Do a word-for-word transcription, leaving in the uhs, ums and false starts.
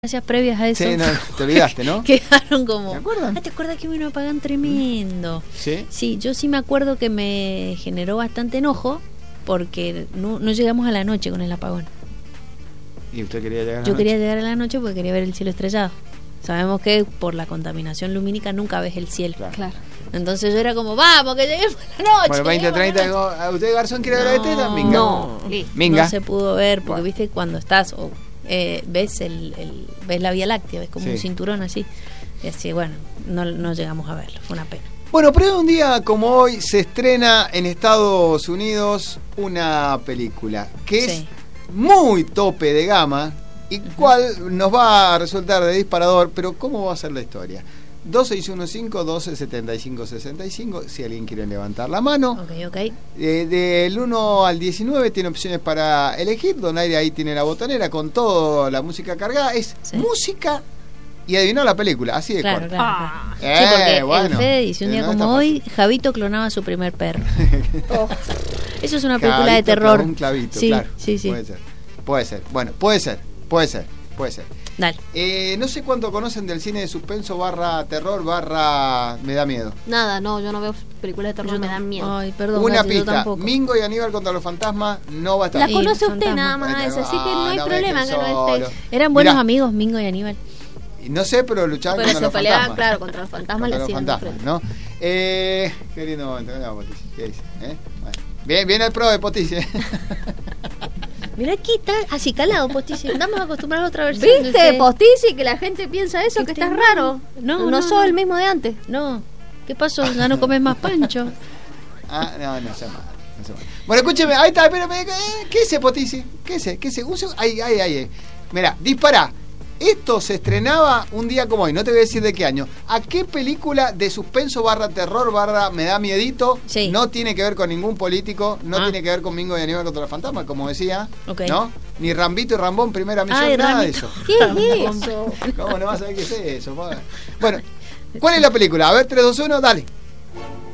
Gracias previas a eso. Sí, no, te olvidaste, ¿no? Quedaron como... ¿Te acuerdas? Ah, ¿te acuerdas que vino a apagón tremendo? ¿Sí? Sí, yo sí me acuerdo que me generó bastante enojo porque no, no llegamos a la noche con el apagón. ¿Y usted quería llegar a la Yo noche? quería llegar a la noche porque quería ver el cielo estrellado. Sabemos que por la contaminación lumínica nunca ves el cielo. Claro. Claro. Entonces yo era como, vamos, que lleguemos a la noche. Bueno, veinte, treinta, digo, ¿a usted Garzón quiere ver a este? Minga. No, Minga. no se pudo ver porque Bueno. viste cuando estás o eh, ves el, el ves la Vía Láctea, ves como Sí. un cinturón así. Y así, bueno, no, no llegamos a verlo, fue una pena. Bueno, pero un día como hoy se estrena en Estados Unidos una película que es Sí. muy tope de gama y cual nos va a resultar de disparador, pero ¿cómo va a ser la historia? dos seis uno cinco, doce setenta y cinco, sesenta y cinco, si alguien quiere levantar la mano. Ok, ok. Eh, del uno al diecinueve tiene opciones para elegir. Donaire ahí tiene la botonera con toda la música cargada. Es Sí. música y adivinó la película, así de Claro, corto. claro, Ah. claro. Eh, Sí, porque bueno, el Fede dice un eh, día no como está hoy, Javito clonaba a su primer perro. Oh. Eso es una película de Clavito, terror. clavó un clavito, sí, claro. sí, sí. Puede ser. Puede ser. Bueno, puede ser. Puede ser. Puede ser. Dale. Eh, no sé cuánto conocen del cine de suspenso barra terror barra me da miedo. Nada, no, yo no veo películas de terror, Yo me no- dan miedo. Ay, perdón, Una Gati, yo pista. tampoco. Mingo y Aníbal contra los fantasmas no va a estar. Las Y conoce los usted fantasmas. nada más, Bueno, así que no hay no problema dejen que no solo. esté. Eran buenos Mirá. amigos, Mingo y Aníbal. No sé, pero luchaban Pero contra se los peleaban, fantasmas. claro, contra los fantasmas Contra le los hacían fantasmas, frente. ¿no? Eh, qué lindo momento, mira, Potici, ¿qué dice? ¿Eh? Bueno. Bien, bien el pro de Potici. Mirá aquí está así calado, Postici. Estamos acostumbrados a otra versión. ¿Viste, del- Postici, que la gente piensa eso, que ¿Viste? estás raro? No, No, no, sos no. el mismo de antes. No, ¿qué pasó? Ya no comes más pancho. Ah, no, no se mal, no se mal. Bueno, escúcheme, ahí está, espérame, eh, ¿qué es ese Potici? ¿Qué es ese? ¿Qué es ese? Un seg- Ahí, ahí, ahí. eh. Mira, dispara. Esto se estrenaba un día como hoy, no te voy a decir de qué año. ¿A qué película de suspenso barra terror barra me da miedito? Sí. No tiene que ver con ningún político, no Ah. tiene que ver con Mingo y Aníbal contra los fantasmas, como decía. Ok. ¿No? Ni Rambito y Rambón, primera misión, Ay, nada Ramito. de eso. ¿Qué es eso? ¿Cómo no vas a saber qué es eso? Bueno, ¿cuál es la película? A ver, tres, dos, uno, dale.